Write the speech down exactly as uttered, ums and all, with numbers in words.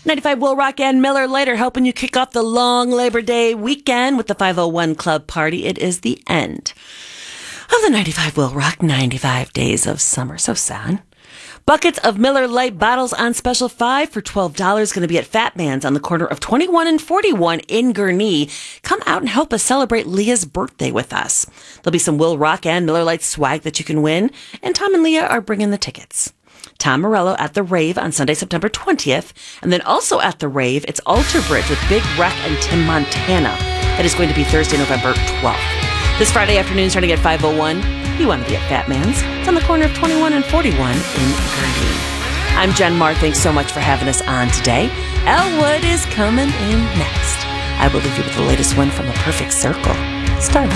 ninety-five Will Rock and Miller later helping you kick off the long Labor Day weekend with the five oh one Club Party. It is the end of the ninety-five Will Rock ninety-five Days of Summer. So sad. Buckets of Miller Lite bottles on special five for twelve dollars. Going to be at Fat Man's on the corner of twenty-one and forty-one in Gurnee. Come out and help us celebrate Leah's birthday with us. There'll be some Will Rock and Miller Lite swag that you can win. And Tom and Leah are bringing the tickets. Tom Morello at the Rave on Sunday, September twentieth. And then also at the Rave, it's Alter Bridge with Big Wreck and Tim Montana. That is going to be Thursday, November twelfth. This Friday afternoon, starting at five oh one, you want to be at Fat Man's. It's on the corner of twenty-one and forty-one in Gurnee. I'm Jen Marr. Thanks so much for having us on today. Elwood is coming in next. I will leave you with the latest one from A Perfect Circle. Starlight.